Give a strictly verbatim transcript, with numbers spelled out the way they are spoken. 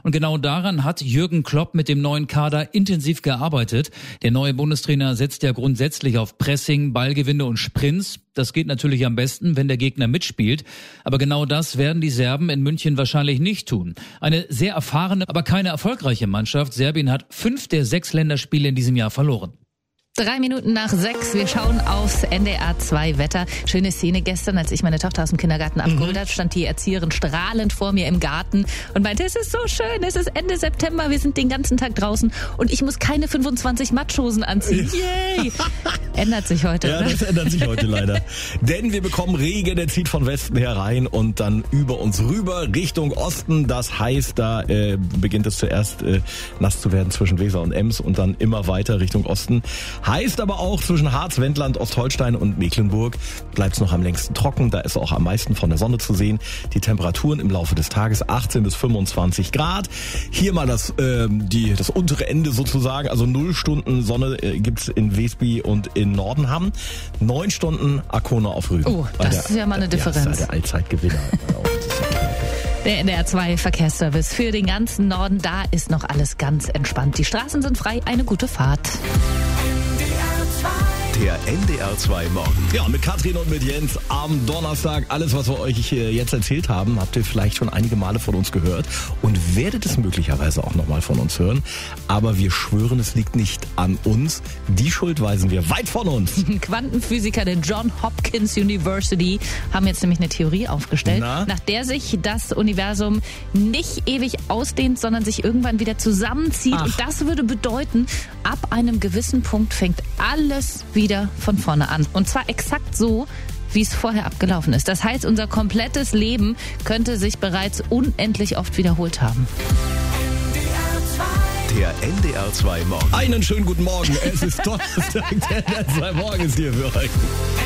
Und genau daran hat Jürgen Klopp mit dem neuen Kader intensiv gearbeitet. Der neue Bundestrainer setzt ja grundsätzlich auf Pressing, Ballgewinne und Sprints. Das geht natürlich am besten, wenn der Gegner mitspielt. Aber genau das werden die Serben in München wahrscheinlich nicht tun. Eine sehr erfahrene, aber keine erfolgreiche Mannschaft. Serbien hat fünf der sechs Länderspiele in diesem Jahr verloren. Drei Minuten nach sechs. Wir schauen aufs N D R zwei Wetter. Schöne Szene gestern, als ich meine Tochter aus dem Kindergarten abgeholt habe, stand die Erzieherin strahlend vor mir im Garten und meinte, es ist so schön, es ist Ende September, wir sind den ganzen Tag draußen und ich muss keine fünfundzwanzig Matschhosen anziehen. Yay! Ändert sich heute, Ja, oder? das ändert sich heute leider. Denn wir bekommen Regen, der zieht von Westen herein und dann über uns rüber Richtung Osten. Das heißt, da äh, beginnt es zuerst äh, nass zu werden zwischen Weser und Ems und dann immer weiter Richtung Osten. Heißt aber auch, zwischen Harz, Wendland, Ostholstein und Mecklenburg bleibt es noch am längsten trocken. Da ist auch am meisten von der Sonne zu sehen. Die Temperaturen im Laufe des Tages achtzehn bis fünfundzwanzig Grad. Hier mal das, äh, die, das untere Ende sozusagen. Also null Stunden Sonne äh, gibt's in Wesby und in Nordenham. Neun Stunden Arkona auf Rügen. Oh, das der, ist ja mal eine Differenz. Ja, das ist ja der Allzeitgewinner. Der N D R zwei Verkehrsservice für den ganzen Norden. Da ist noch alles ganz entspannt. Die Straßen sind frei. Eine gute Fahrt. Der N D R zwei Morgen. Ja, mit Katrin und mit Jens am Donnerstag. Alles, was wir euch jetzt erzählt haben, habt ihr vielleicht schon einige Male von uns gehört und werdet es möglicherweise auch nochmal von uns hören. Aber wir schwören, es liegt nicht an uns. Die Schuld weisen wir weit von uns. Quantenphysiker der John Hopkins University haben jetzt nämlich eine Theorie aufgestellt, Na? nach der sich das Universum nicht ewig ausdehnt, sondern sich irgendwann wieder zusammenzieht. Ach. Und das würde bedeuten, ab einem gewissen Punkt fängt alles wieder von vorne an. Und zwar exakt so, wie es vorher abgelaufen ist. Das heißt, unser komplettes Leben könnte sich bereits unendlich oft wiederholt haben. Der N D R zwei Morgen. Einen schönen guten Morgen. Es ist Donnerstag, der N D R zwei Morgen ist hier für euch.